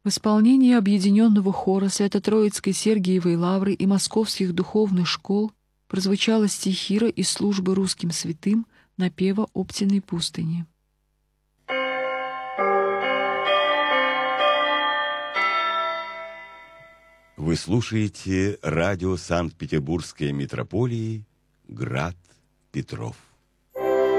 В исполнении объединенного хора Свято-Троицкой Сергиевой Лавры и московских духовных школ прозвучала стихира из службы русским святым напева Оптиной пустыни. Вы слушаете радио Санкт-Петербургской митрополии «Град Петров».